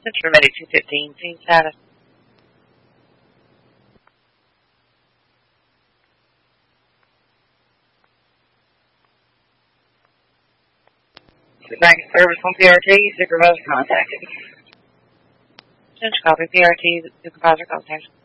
Central Medic 215, scene status. Back in service on PRT, supervisor contacted. Central copy, PRT, supervisor contacted.